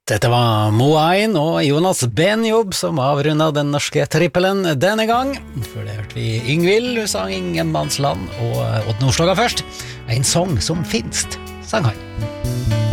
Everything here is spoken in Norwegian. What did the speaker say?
Dette var Moain og Jonas Benjob som avrundet den norske trippelen denne gang. Før det hørte vi Yngvild, hun sang Ingenmannsland, og Odd Nordstoga først. En sang som finst, sang han.